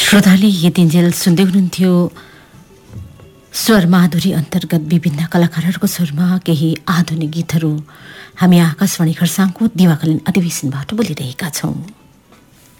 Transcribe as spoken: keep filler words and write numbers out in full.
श्रोताले यतिन्जेल सुन्दै हुनुहुन्थ्यो स्वर माधुरी अन्तर्गत विभिन्न कलाकारहरूको स्वरमा केही आधुनिक गीतहरू। हामी आकाशवाणी खरसाङको दिवाकालीन अधिवेशनबाट बोलिरहेका छौँ।